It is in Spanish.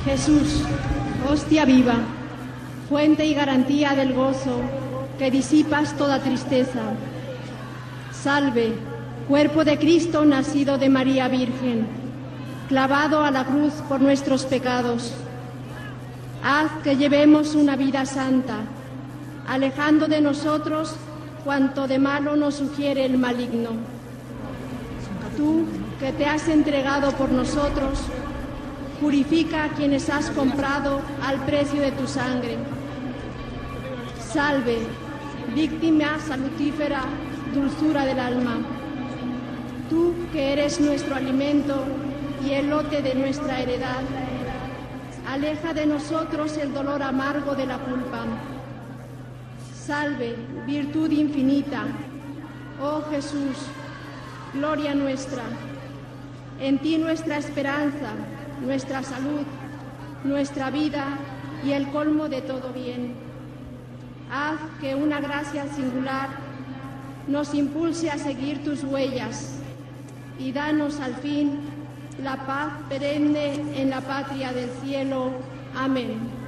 Jesús, hostia viva, fuente y garantía del gozo, que disipas toda tristeza. Salve, cuerpo de Cristo nacido de María Virgen, clavado a la cruz por nuestros pecados. Haz que llevemos una vida santa, alejando de nosotros cuanto de malo nos sugiere el maligno. Tú, que te has entregado por nosotros, purifica a quienes has comprado al precio de tu sangre. Salve, víctima salutífera, dulzura del alma. Tú, que eres nuestro alimento y el lote de nuestra heredad, aleja de nosotros el dolor amargo de la culpa. Salve, virtud infinita, oh Jesús, gloria nuestra. En ti nuestra esperanza, nuestra salud, nuestra vida y el colmo de todo bien. Haz que una gracia singular nos impulse a seguir tus huellas y danos al fin la paz perenne en la patria del cielo. Amén.